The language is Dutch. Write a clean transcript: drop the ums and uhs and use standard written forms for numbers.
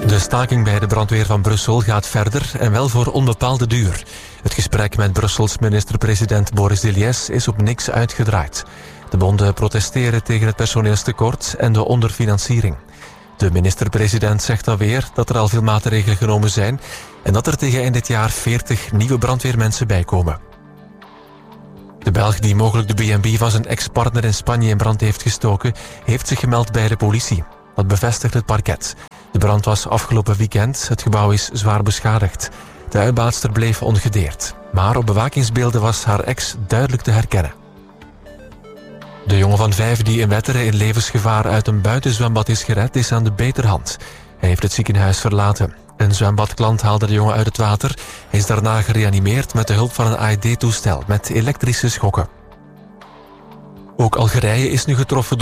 De staking bij de brandweer van Brussel gaat verder en wel voor onbepaalde duur. Het gesprek met Brussels minister-president Boris Deliès is op niks uitgedraaid. De bonden protesteren tegen het personeelstekort en de onderfinanciering. De minister-president zegt dan weer dat er al veel maatregelen genomen zijn en dat er tegen eind dit jaar 40 nieuwe brandweermensen bijkomen. De Belg die mogelijk de B&B van zijn ex-partner in Spanje in brand heeft gestoken, heeft zich gemeld bij de politie. Dat bevestigt het parket. De brand was afgelopen weekend. Het gebouw is zwaar beschadigd. De uitbaatster bleef ongedeerd. Maar op bewakingsbeelden was haar ex duidelijk te herkennen. De jongen van 5 die in Wetteren in levensgevaar uit een buitenzwembad is gered, is aan de beterhand. Hij heeft het ziekenhuis verlaten. Een zwembadklant haalde de jongen uit het water. Hij is daarna gereanimeerd met de hulp van een AED-toestel met elektrische schokken. Ook Algerije is nu getroffen door